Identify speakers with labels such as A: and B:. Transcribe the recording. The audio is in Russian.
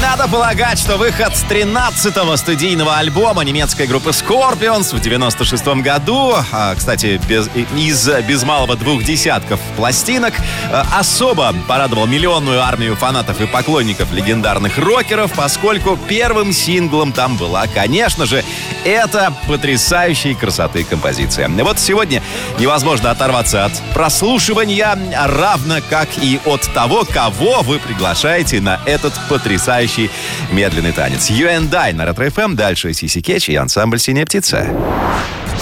A: Надо полагать, что выход 13-го студийного альбома немецкой группы Scorpions в 96-м году, кстати, без малого 2 десятков пластинок, особо порадовал миллионную армию фанатов и поклонников легендарных рокеров, поскольку первым синглом там была, конечно же, эта потрясающей красоты композиция. Вот сегодня невозможно оторваться от прослушивания, равно как и от того, кого вы приглашаете на этот потрясающий медленный танец. You and I на Ретро FM. Дальше Сиси Кетч и ансамбль «Синяя птица».